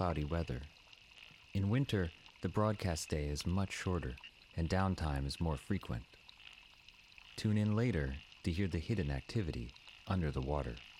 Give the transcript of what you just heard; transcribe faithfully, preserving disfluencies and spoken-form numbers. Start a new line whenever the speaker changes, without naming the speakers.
cloudy weather. In winter, the broadcast day is much shorter and downtime is more frequent. Tune in later to hear the hidden activity under the water.